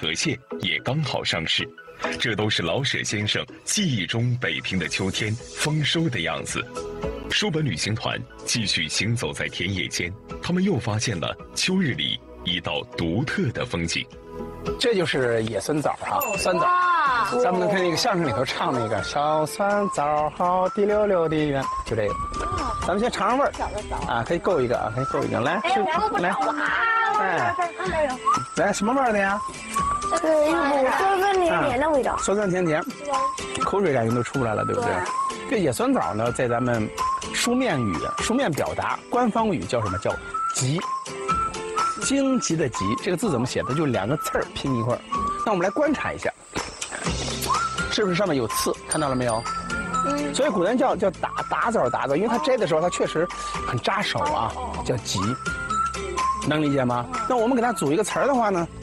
河蟹也刚好上市。这都是老舍先生记忆中北平的秋天丰收的样子。书本旅行团继续行走在田野间，他们又发现了秋日里一道独特的风景。 这就是野酸枣哈，酸枣。咱们能看那个相声里头唱那个小酸枣好滴溜溜的圆，就这个。咱们先尝尝味儿啊，可以够一个啊，可以够一个。来，来，哎，来什么味儿的呀？ 一股酸酸甜甜的味道， 酸酸甜甜，口水感觉都出来了，对不对？这野酸枣呢，在咱们书面表达官方语叫什么？叫棘，荆棘的棘，这个字怎么写的？就两个刺儿拼一块儿。那我们来观察一下，是不是上面有刺？看到了没有？所以古人叫打枣，因为它摘的时候它确实很扎手啊，叫棘，能理解吗？那我们给它组一个词儿的话呢？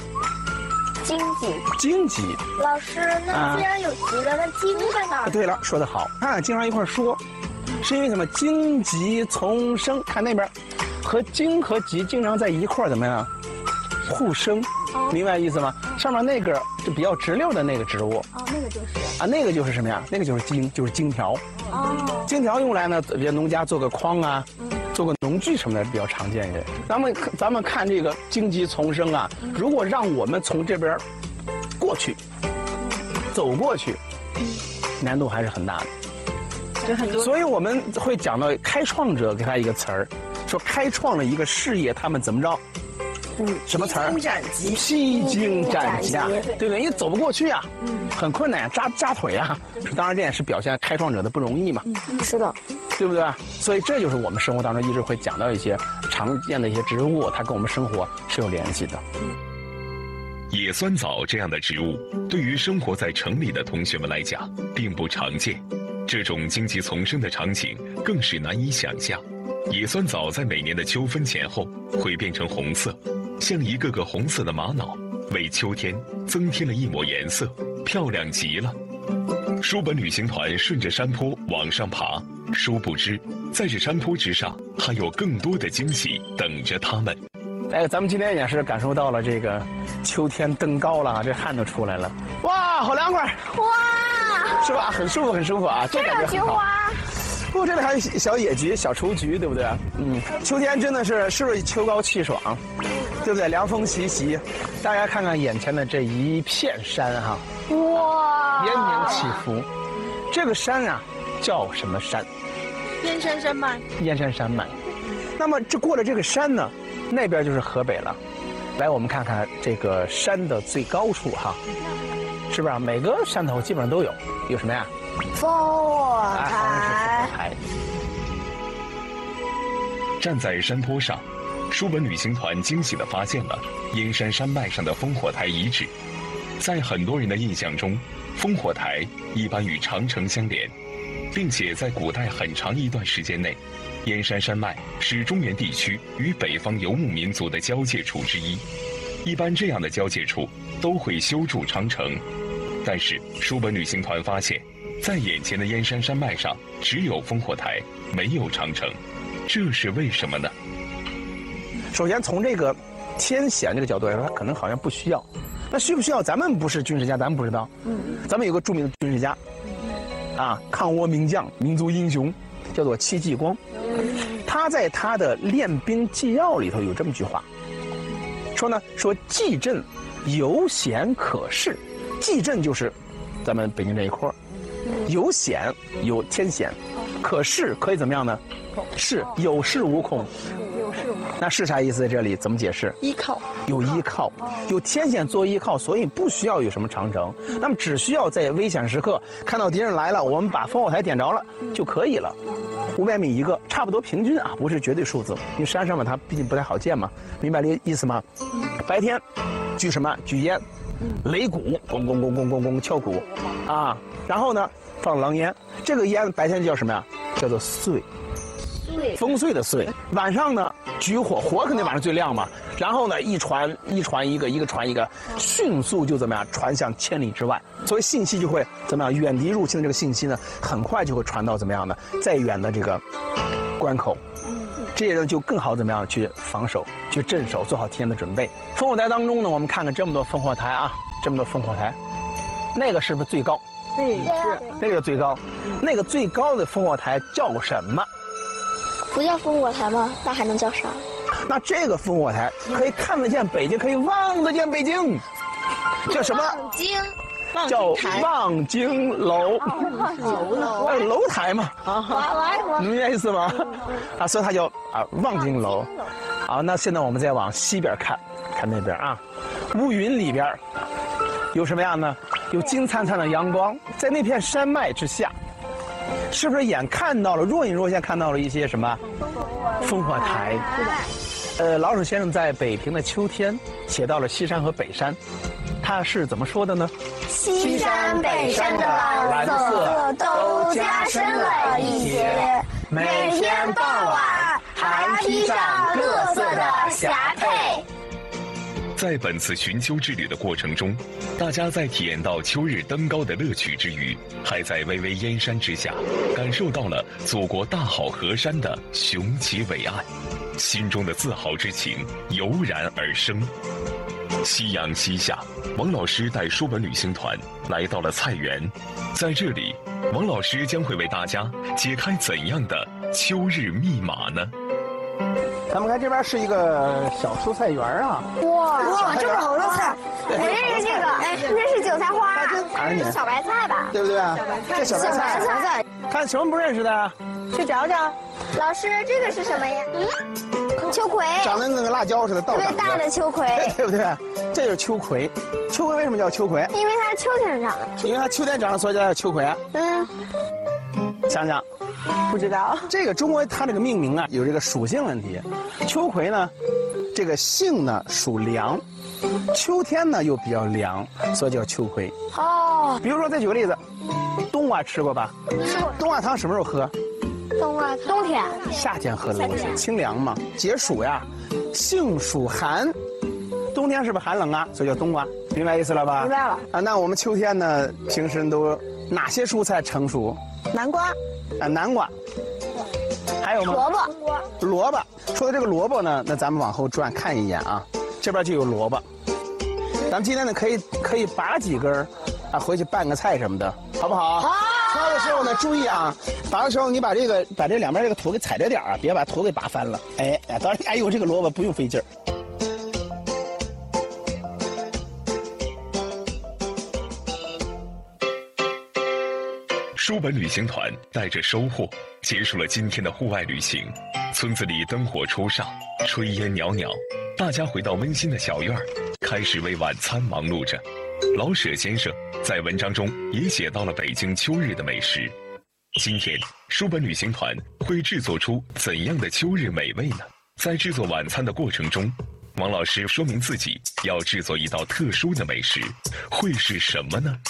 荆棘。 老师，那既然有棘了，那荆在哪儿？ 对了，说得好，看经常一块说，是因为什么？荆棘丛生，看那边，和荆和棘经常在一块儿怎么样？互生，明白意思吗？上面那个就比较直溜的那个植物， 那个就是那个就是什么呀？那个就是荆，就是荆条。荆条用来呢，比如农家做个筐啊，做个农具什么的比较常见一点。咱们看这个荆棘丛生啊，如果让我们从这边过去，走过去，难度还是很大的。所以我们会讲到开创者，给他一个词儿，说开创了一个事业，他们怎么着？什么词儿？披荆斩棘啊，对不对？因为走不过去啊，很困难，扎腿啊。当然，这也是表现开创者的不容易嘛。 是的， 对不对？所以这就是我们生活当中一直会讲到一些常见的一些植物，它跟我们生活是有联系的。 野酸枣这样的植物，对于生活在城里的同学们来讲，并不常见。这种荆棘丛生的场景更是难以想象。野酸枣在每年的秋分前后会变成红色，像一个个红色的玛瑙，为秋天增添了一抹颜色，漂亮极了。书本旅行团顺着山坡往上爬，殊不知在这山坡之上还有更多的惊喜等着他们。 咱们今天也是感受到了这个秋天登高了，这汗都出来了。哇，好凉快！哇，是吧？很舒服，很舒服啊！这感觉很好。这里还有小野菊、小雏菊，对不对？秋天真的是不是秋高气爽，对不对？凉风习习，大家看看眼前的这一片山哈，哇，连绵起伏。这个山啊，叫什么山？ 燕山山脉。 燕山山脉。那么这过了这个山呢，那边就是河北了。来，我们看看这个山的最高处哈，是不是？每个山头基本上都有什么呀？ 烽火台。 站在山坡上，书本旅行团惊喜地发现了燕山山脉上的烽火台遗址。在很多人的印象中，烽火台一般与长城相连，并且在古代很长一段时间内，燕山山脉是中原地区与北方游牧民族的交界处之一。一般这样的交界处都会修筑长城，但是书本旅行团发现，在眼前的燕山山脉上只有烽火台，没有长城，这是为什么呢？ 首先从这个天险这个角度来说，它可能好像不需要。那需不需要？咱们不是军事家，咱们不知道。咱们有个著名的军事家，抗倭名将、民族英雄，叫做戚继光。他在他的练兵纪要里头有这么句话，说蓟镇有险可恃。蓟镇就是咱们北京这一块，有险，有天险，可恃可以怎么样呢？是有恃无恐。那是啥意思？在这里怎么解释？ 依靠， 有依靠，有天险做依靠，所以不需要有什么长城，那么只需要在危险时刻看到敌人来了，我们把烽火台点着了就可以了。500米一个，差不多平均啊，不是绝对数字，因为山上嘛，它毕竟不太好见嘛，明白这意思吗？白天举什么？举烟，擂鼓，咣咣咣咣咣咣敲鼓，然后呢放狼烟，这个烟白天叫什么呀？叫做岁。烽燧的燧。晚上呢举火，火肯定晚上最亮嘛，然后呢一传一个，一个传一个，迅速就怎么样传向千里之外，所以信息就会怎么样，远敌入侵的这个信息呢，很快就会传到怎么样呢，再远的这个关口，这些人就更好怎么样去防守，去镇守，做好提前的准备。烽火台当中呢，我们看看这么多烽火台啊， 这么多烽火台，那个是不是最高？ 对，是那个最高，那个最高的烽火台叫什么？ 不叫烽火台吗？那还能叫啥？ 那这个烽火台可以看得见北京，可以望得见北京，叫什么？ 望京， 叫望京楼。楼台嘛，明白意思吗？啊，所以它叫望京楼。好，那现在我们再往西边看，看那边啊，乌云里边有什么样呢？有金灿灿的阳光，在那片山脉之下，是不是眼看到了若隐若现看到了一些什么烽火台？老舍先生在北平的秋天写到了西山和北山，他是怎么说的呢？ 西山北山的蓝色都加深了一些，每天傍晚还披上各色的霞帔。 在本次寻秋之旅的过程中，大家在体验到秋日登高的乐趣之余，还在巍巍燕山之下，感受到了祖国大好河山的雄奇伟岸，心中的自豪之情油然而生。夕阳西下，王老师带书本旅行团来到了菜园，在这里，王老师将会为大家解开怎样的秋日密码呢？ 咱们看这边是一个小蔬菜园啊！ 哇，这么好多菜！我认识这个，哎，那是韭菜花，这是小白菜吧？ 对不对？这小白菜，看什么不认识的？去找找。 老师，这个是什么呀？秋葵， 长得跟那个辣椒似的，倒长的。 特别大的秋葵， 对不对？这就是秋葵。秋葵为什么叫秋葵？ 因为它是秋天长的。 因为它秋天长的，所以叫秋葵啊。想想。不知道这个中国它这个命名啊有这个属性问题，秋葵呢，这个性呢属凉，秋天呢又比较凉，所以叫秋葵。哦，比如说再举个例子，冬瓜吃过吧？ 吃过。 冬瓜汤什么时候喝？ 冬天。 夏天喝的不行，清凉嘛，解暑呀。性属寒，冬天是不是寒冷啊？所以叫冬瓜，明白意思了吧？ 明白了。 啊，那我们秋天呢，平时都哪些蔬菜成熟？ 南瓜。 南瓜，还有吗？萝卜。说的这个萝卜呢，那咱们往后转看一眼啊，这边就有萝卜。咱们今天呢，可以拔几根啊，回去拌个菜什么的，好不好？好。挑的时候呢，注意啊，拔的时候你把这两边这个土给踩着点啊，别把土给拔翻了。当然，哎呦，这个萝卜不用费劲儿。 书本旅行团带着收获结束了今天的户外旅行。村子里灯火初上，炊烟袅袅，大家回到温馨的小院儿，开始为晚餐忙碌着。老舍先生在文章中也写到了北京秋日的美食。今天书本旅行团会制作出怎样的秋日美味呢？在制作晚餐的过程中，王老师说明自己要制作一道特殊的美食，会是什么呢？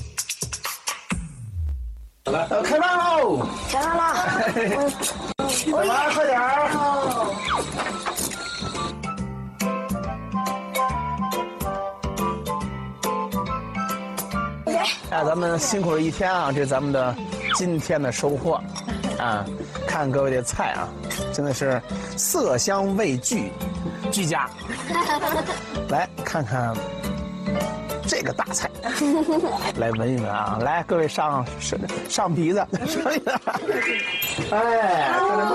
开饭喽！ 开饭了！ 快点儿！咱们辛苦了一天啊，这是咱们的今天的收获啊！看各位的菜啊，真的是色香味俱佳。来看看这个大菜，来闻一闻啊！来，各位上鼻子，上一个，哎，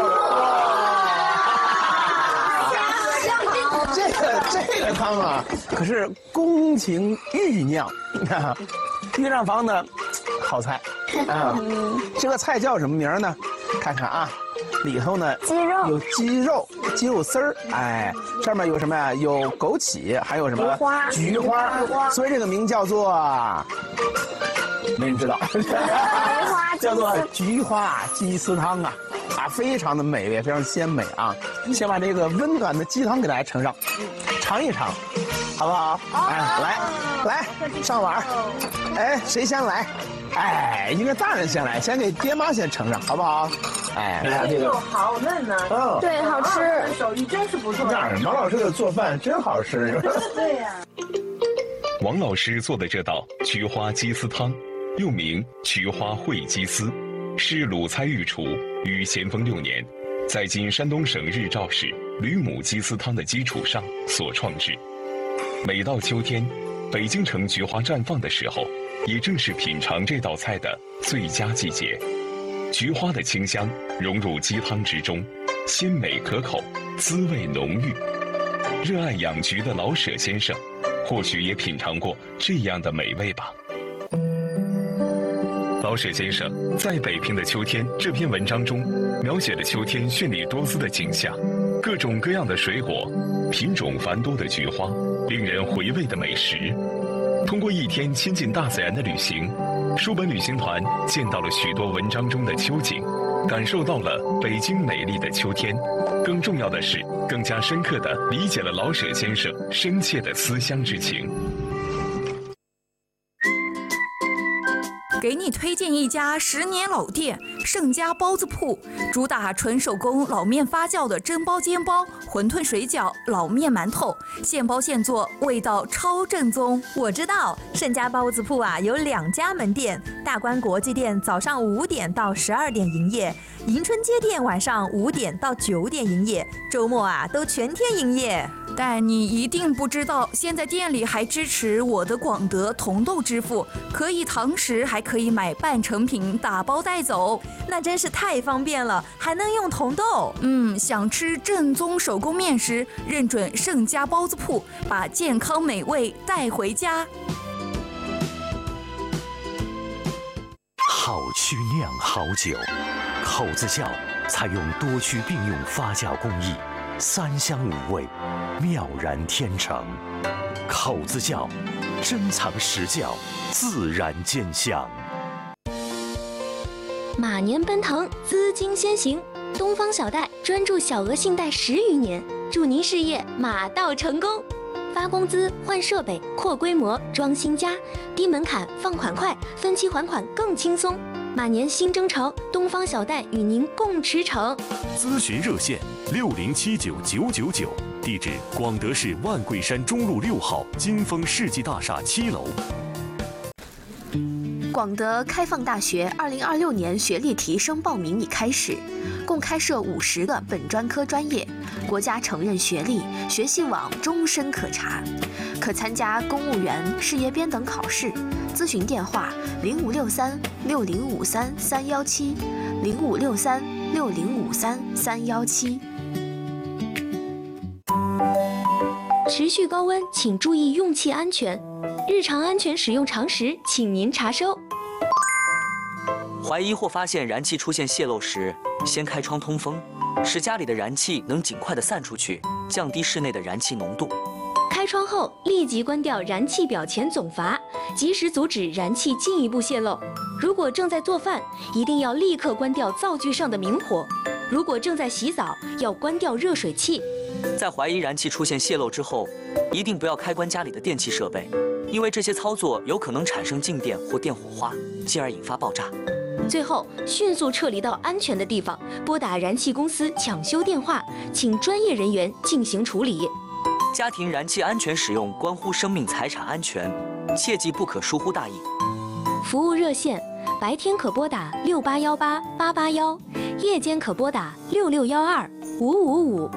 这个汤啊，可是宫廷御酿，御膳房的好菜啊！这个菜叫什么名呢？看看啊，里头呢有鸡肉丝儿，哎，上面有什么呀？有枸杞，还有什么菊花，所以这个名叫做，没人知道，叫做菊花鸡丝汤啊，非常的美味，非常鲜美啊！先把这个温暖的鸡汤给大家盛上，尝一尝，好不好？哎，来上碗，哎，谁先来？哎，应该大人先来，先给爹妈先盛上，好不好？哎，来这个好嫩呢， 对，好吃， 手艺真是不错。 王老师的做饭真好吃， 对呀。 王老师做的这道菊花鸡丝汤，又名菊花烩鸡丝，是鲁猜御厨于咸丰6年，在今山东省日照市吕母鸡丝汤的基础上所创制。每到秋天， 北京城菊花绽放的时候，也正是品尝这道菜的最佳季节。菊花的清香融入鸡汤之中，鲜美可口，滋味浓郁。热爱养菊的老舍先生，或许也品尝过这样的美味吧。老舍先生在《北平的秋天》这篇文章中，描写了秋天绚丽多姿的景象，各种各样的水果，品种繁多的菊花，令人回味的美食。通过一天亲近大自然的旅行，书本旅行团见到了许多文章中的秋景，感受到了北京美丽的秋天。更重要的是，更加深刻地理解了老舍先生深切的思乡之情。 给你推荐一家10年老店盛家包子铺，主打纯手工老面发酵的蒸包、煎包、馄饨、水饺、老面、馒头，现包现做，味道超正宗。 我知道盛家包子铺啊有2家门店，大观国际店早上5点到12点营业，迎春街店晚上5点到9点营业，周末啊都全天营业。 但你一定不知道，现在店里还支持我的广德红豆支付，可以堂食，还可以买半成品打包带走， 那真是太方便了，还能用红豆。 想吃正宗手工面食，认准盛家包子铺，把健康美味带回家。 好曲酿好酒，口子窖采用多区并用发酵工艺，3香5味，妙然天成。口子窖，珍藏实窖，自然见香。 马年奔腾，资金先行。东方小贷专注小额信贷10余年，祝您事业马到成功。发工资、换设备、扩规模、装新家，低门槛、放款快，分期还款更轻松。马年新征程，东方小贷与您共驰骋。 咨询热线60799999，地址广德市万桂山中路6号金丰世纪大厦7楼。 广德开放大学2026年学历提升报名已开始，共开设50个本专科专业，国家承认学历，学习网终身可查，可参加公务员、事业编等考试。咨询电话：0563-6053-317，0563-6053-317。 持续高温，请注意用气安全。日常安全使用常识，请您查收。 怀疑或发现燃气出现泄漏时，先开窗通风，使家里的燃气能尽快地散出去，降低室内的燃气浓度。 开窗后立即关掉燃气表前总阀，及时阻止燃气进一步泄漏。如果正在做饭，一定要立刻关掉灶具上的明火；如果正在洗澡，要关掉热水器。 在怀疑燃气出现泄漏之后，一定不要开关家里的电气设备，因为这些操作有可能产生静电或电火花，进而引发爆炸。 最后，迅速撤离到安全的地方，拨打燃气公司抢修电话，请专业人员进行处理。 家庭燃气安全使用关乎生命财产安全，切记不可疏忽大意。 服务热线：白天可拨打68188881，夜间可拨打66125555。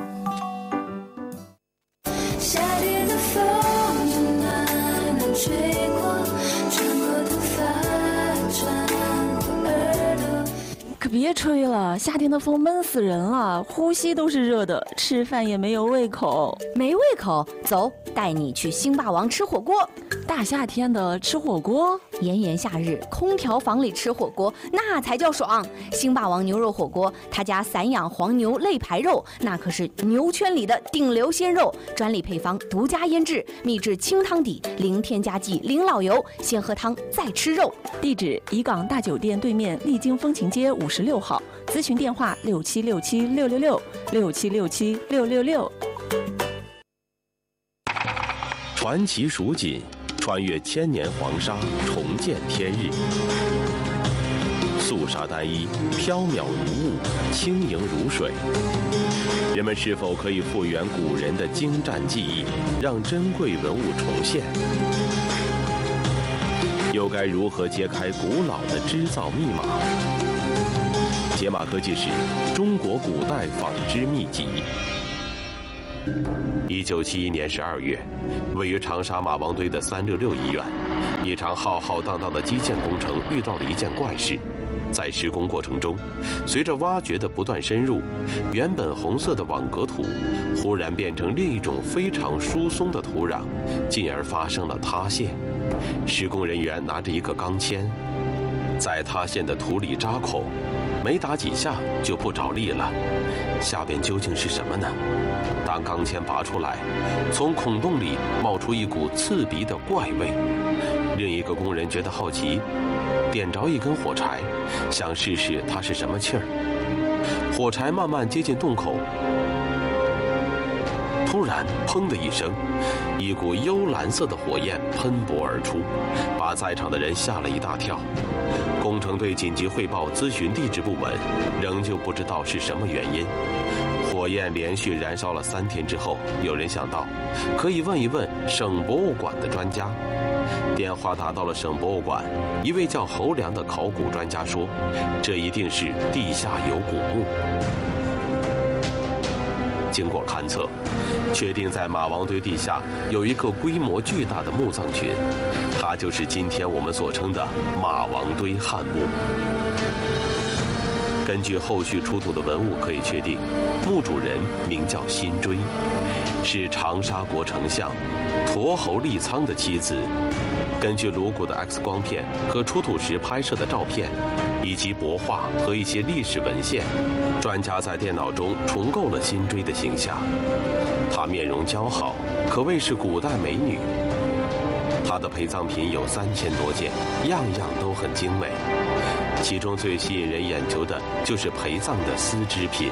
夏天的风慢慢吹过，穿过头发，穿过耳朵。 可别吹了，夏天的风闷死人了，呼吸都是热的，吃饭也没有胃口。 没胃口，走，带你去星霸王吃火锅。 大夏天的吃火锅， 炎炎夏日，空调房里吃火锅那才叫爽。星霸王牛肉火锅，他家散养黄牛肋排肉，那可是牛圈里的顶流鲜肉，专利配方，独家腌制，秘制清汤底，零添加剂，零老油，先喝汤再吃肉。 地址：怡港大酒店对面丽晶风情街56号，咨询电话6767666667676666。 传奇蜀锦，穿越千年黄沙，重见天日。素纱单衣，飘渺如雾，轻盈如水。人们是否可以复原古人的精湛技艺，让珍贵文物重现？又该如何揭开古老的织造密码？《解码科技史：中国古代纺织秘籍》。 1971年12月，位于长沙马王堆的366医院，一场浩浩荡荡的基建工程遇到了一件怪事。在施工过程中，随着挖掘的不断深入，原本红色的网格土忽然变成另一种非常疏松的土壤，进而发生了塌陷。施工人员拿着一个钢钎，在塌陷的土里扎孔，没打几下就不着力了。下边究竟是什么呢？当钢钎拔出来，从孔洞里冒出一股刺鼻的怪味。另一个工人觉得好奇，点着一根火柴，想试试它是什么气儿。火柴慢慢接近洞口，突然砰的一声，一股幽蓝色的火焰喷薄而出，把在场的人吓了一大跳。工程队紧急汇报咨询地质部门，仍旧不知道是什么原因。火焰连续燃烧了3天之后，有人想到可以问一问省博物馆的专家。电话打到了省博物馆，一位叫侯良的考古专家说，这一定是地下有古墓。经过勘测，确定在马王堆地下有一个规模巨大的墓葬群，它就是今天我们所称的马王堆汉墓。根据后续出土的文物可以确定，墓主人名叫辛追，是长沙国丞相佗侯利苍的妻子。根据颅骨的 X 光片和出土时拍摄的照片，以及帛画和一些历史文献，专家在电脑中重构了辛追的形象。她面容姣好，可谓是古代美女。她的陪葬品有3000多件，样样都很精美。其中最吸引人眼球的就是陪葬的丝织品。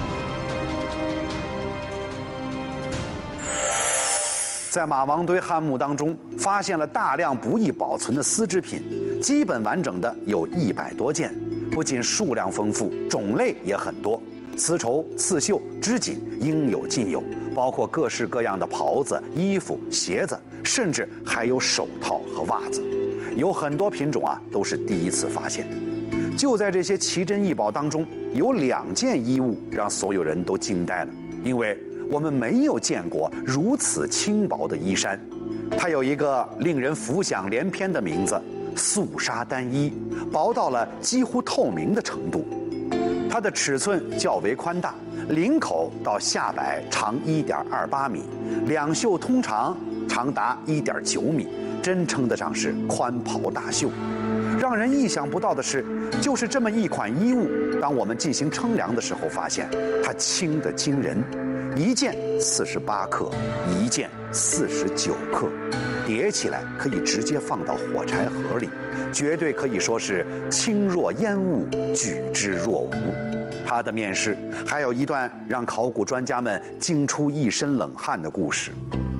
在马王堆汉墓当中，发现了大量不易保存的丝织品，基本完整的有100多件，不仅数量丰富，种类也很多，丝绸、刺绣、织锦应有尽有，包括各式各样的袍子、衣服、鞋子，甚至还有手套和袜子，有很多品种都是第一次发现。就在这些奇珍异宝当中，有2件衣物让所有人都惊呆了，因为我们没有见过如此轻薄的衣衫，它有一个令人浮想联翩的名字——素纱单衣，薄到了几乎透明的程度。它的尺寸较为宽大，领口到下摆长1.28米，2袖通长达1.9米，真称得上是宽袍大袖。让人意想不到的是，就是这么一款衣物，当我们进行称量的时候，发现它轻得惊人。1件48克，1件49克，叠起来可以直接放到火柴盒里，绝对可以说是轻若烟雾，举之若无。它的面世还有一段让考古专家们惊出一身冷汗的故事。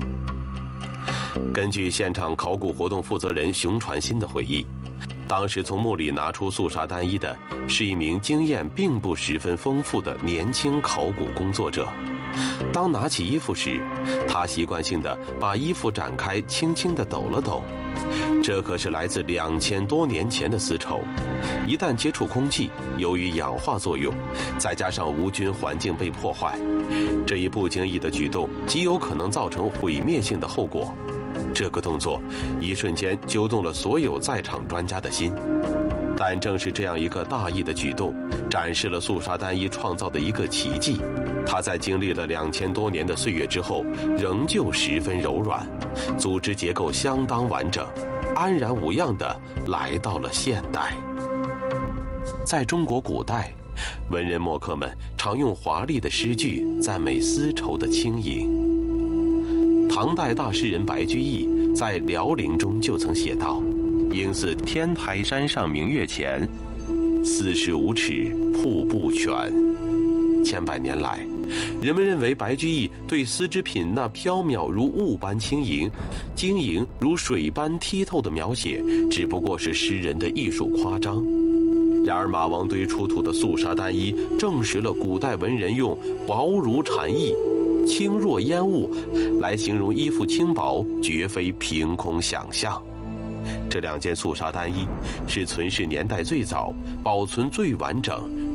根据现场考古活动负责人熊传新的回忆，当时从墓里拿出素纱单衣的是一名经验并不十分丰富的年轻考古工作者。当拿起衣服时，他习惯性地把衣服展开，轻轻地抖了抖。这可是来自2000多年前的丝绸，一旦接触空气，由于氧化作用，再加上无菌环境被破坏，这一不经意的举动极有可能造成毁灭性的后果。这个动作一瞬间揪动了所有在场专家的心。但正是这样一个大意的举动，展示了素纱单衣创造的一个奇迹。它在经历了2000多年的岁月之后，仍旧十分柔软，组织结构相当完整，安然无恙地来到了现代。在中国古代，文人墨客们常用华丽的诗句赞美丝绸的轻盈。唐代大诗人白居易在《辽陵》中就曾写道：“应似天台山上明月前，45尺瀑布泉。”千百年来，人们认为白居易对丝织品那飘渺如雾般轻盈、晶莹如水般剔透的描写，只不过是诗人的艺术夸张。然而马王堆出土的素纱单衣，证实了古代文人用薄如蝉翼、轻若烟雾来形容衣服轻薄，绝非凭空想象。这2件素纱单衣是存世年代最早、保存最完整、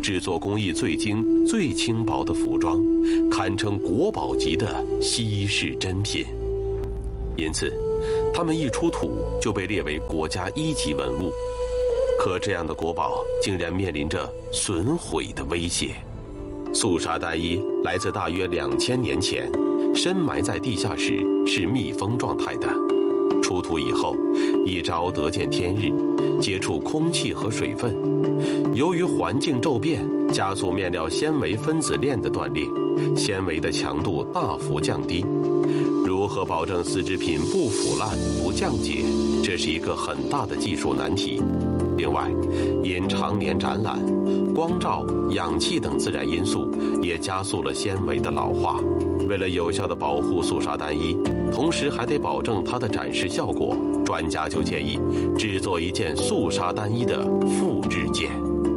制作工艺最精、最轻薄的服装，堪称国宝级的稀世珍品。因此，它们一出土就被列为国家1级文物。可这样的国宝竟然面临着损毁的威胁。肃杀单衣来自大约2000年前，深埋在地下时是密封状态的。出土以后，一朝得见天日，接触空气和水分，由于环境骤变，加速面料纤维分子链的断裂，纤维的强度大幅降低。如何保证丝织品不腐烂、不降解，这是一个很大的技术难题。另外，因常年展览、光照、氧气等自然因素，也加速了纤维的老化。为了有效地保护肃杀单衣，同时还得保证它的展示效果，专家就建议制作一件肃杀单衣的复制件。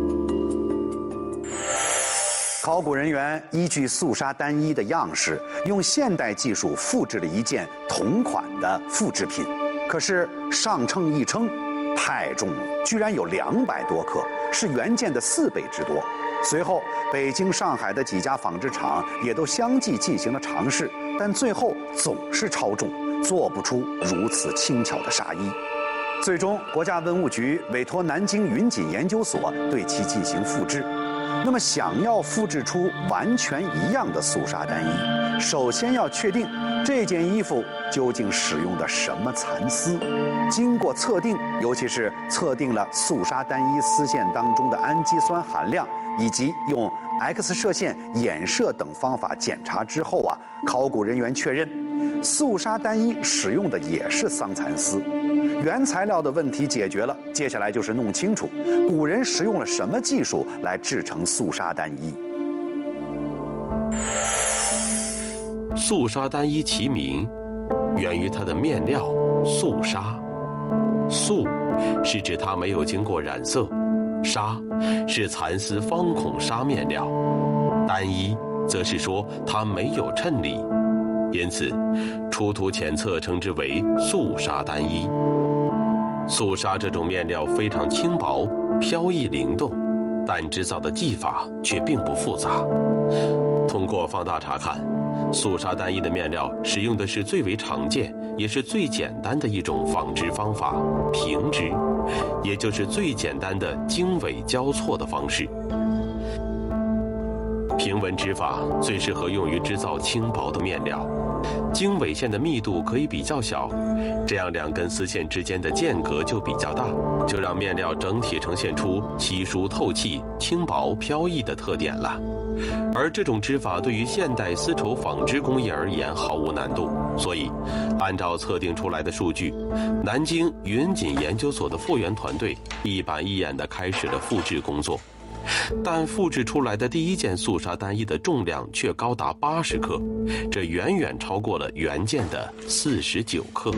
考古人员依据肃杀单衣的样式，用现代技术复制了一件同款的复制品。可是上称一称，太重了，居然有200多克，是原件的4倍之多。随后，北京、上海的几家纺织厂也都相继进行了尝试，但最后总是超重，做不出如此轻巧的纱衣。最终，国家文物局委托南京云锦研究所对其进行复制。那么，想要复制出完全一样的肃杀单衣，首先要确定这件衣服究竟使用的什么蚕丝。经过测定，尤其是测定了肃杀单衣丝线当中的氨基酸含量，以及用 X 射线衍射等方法检查之后考古人员确认，肃杀单衣使用的也是桑蚕丝。原材料的问题解决了，接下来就是弄清楚古人使用了什么技术来制成肃杀单衣。 肃杀单衣其名源于它的面料肃纱。肃是指它没有经过染色，纱是蚕丝方孔纱面料，单衣则是说它没有衬里，因此出土检测称之为肃杀单衣。肃纱这种面料非常轻薄、飘逸灵动，但制造的技法却并不复杂。通过放大查看，肃纱单衣的面料使用的是最为常见也是最简单的一种纺织方法——平织，也就是最简单的经纬交错的方式。平纹织法最适合用于制造轻薄的面料，经纬线的密度可以比较小，这样2根丝线之间的间隔就比较大，就让面料整体呈现出稀疏透气、轻薄飘逸的特点了。而这种织法对于现代丝绸纺织工业而言毫无难度，所以按照测定出来的数据，南京云锦研究所的复原团队一板一眼地开始了复制工作。但复制出来的第一件肃纱单衣的重量却高达80克，这远远超过了原件的49克。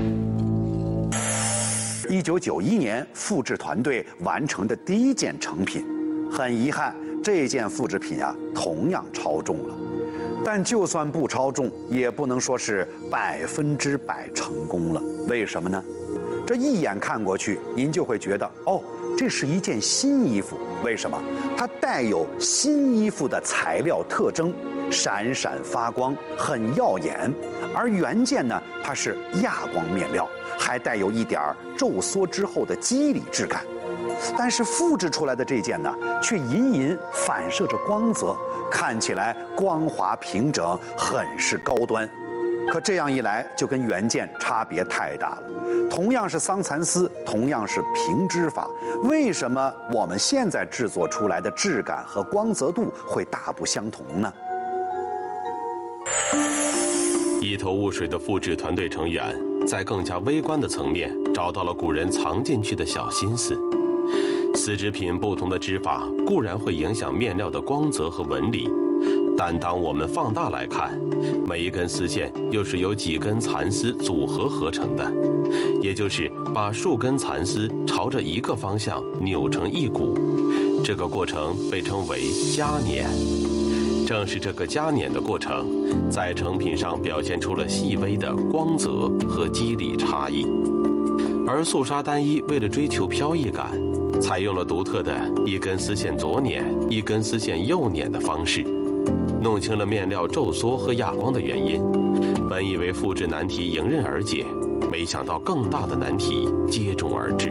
1991年，复制团队完成的第一件成品，很遗憾，这件复制品同样超重了。但就算不超重，也不能说是100%成功了。为什么呢？这一眼看过去，您就会觉得，这是一件新衣服。为什么？它带有新衣服的材料特征，闪闪发光，很耀眼。而原件呢，它是亚光面料，还带有一点皱缩之后的肌理质感。但是复制出来的这件呢，却隐隐反射着光泽，看起来光滑平整，很是高端。可这样一来，就跟原件差别太大了。同样是桑蚕丝，同样是平织法，为什么我们现在制作出来的质感和光泽度会大不相同呢？ 一头雾水的复制团队成员在更加微观的层面找到了古人藏进去的小心思。丝织品不同的织法固然会影响面料的光泽和纹理，但当我们放大来看，每一根丝线又是由几根蚕丝组合合成的，也就是把数根蚕丝朝着一个方向扭成一股，这个过程被称为夹捻。正是这个夹捻的过程，在成品上表现出了细微的光泽和肌理差异。 而素纱单衣为了追求飘逸感，采用了独特的一根丝线左捻、一根丝线右捻的方式，弄清了面料皱缩和哑光的原因。本以为复制难题迎刃而解，没想到更大的难题接踵而至。